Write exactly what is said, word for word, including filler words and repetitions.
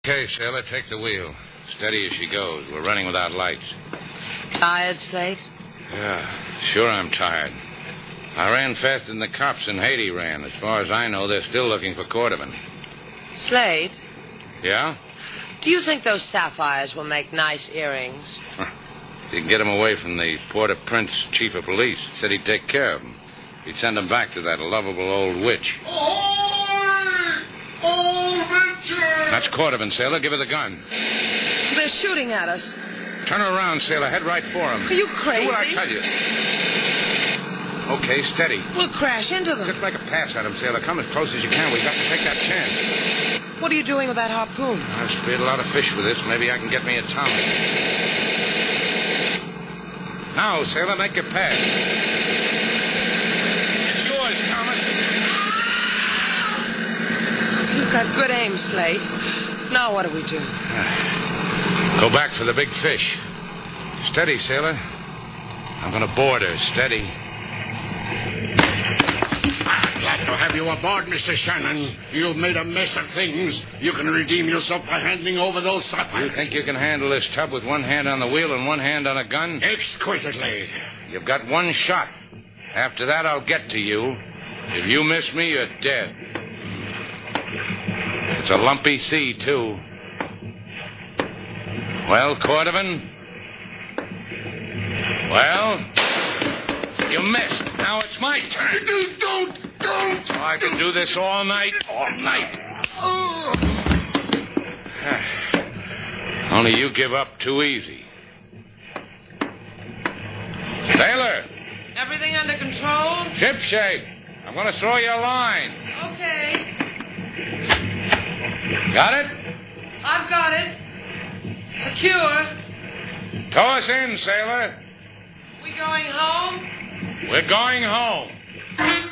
Okay, sailor, take the wheel. Steady as she goes. We're running without lights. Tired, Slate? Yeah, sure I'm tired. I ran faster than the cops in Haiti ran. As far as I know, they're still looking for Cordovan. Slate? Yeah? Do you think those sapphires will make nice earrings? You can get them away from the Port-au-Prince chief of police. He said he'd take care of them. He'd send them back to that lovable old witch. Oh, old witch! That's Cordovan, sailor. Give her the gun. They're shooting at us. Turn her around, sailor. Head right for him. Are you crazy? Do what I tell you. Okay, steady. We'll crash into them. Just make a pass at him, sailor. Come as close as you can. We've got to take that chance. What are you doing with that harpoon? I've speared a lot of fish with this. Maybe I can get me a Tommy. Now, sailor, make your pass. It's yours, Thomas. You've got good aim, Slate. Now what do we do? Go back for the big fish. Steady, sailor. I'm going to board her. Steady. Glad to have you aboard, Mister Shannon. You've made a mess of things. You can redeem yourself by handing over those sapphires. You think you can handle this tub with one hand on the wheel and one hand on a gun? Exquisitely. You've got one shot. After that, I'll get to you. If you miss me, you're dead. It's a lumpy sea, too. Well, Cordovan? Well? You missed. Now it's my turn. Don't, don't, don't. Oh, I can do this all night, all night. Oh. Only you give up too easy. Sailor! Everything under control? Ship shape. I'm going to throw you a line. Okay. Got it? I've got it. Secure. Tow us in, sailor. We going home? We're going home.